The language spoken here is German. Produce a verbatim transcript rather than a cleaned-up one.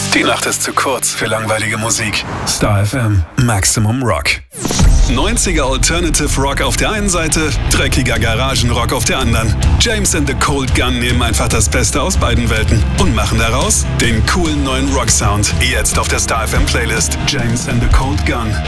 Die Nacht ist zu kurz für langweilige Musik. Star F M, Maximum Rock. neunziger Alternative Rock auf der einen Seite, dreckiger Garagenrock auf der anderen. James and the Cold Gun nehmen einfach das Beste aus beiden Welten und machen daraus den coolen neuen Rock-Sound. Jetzt auf der Star F M Playlist. James and the Cold Gun,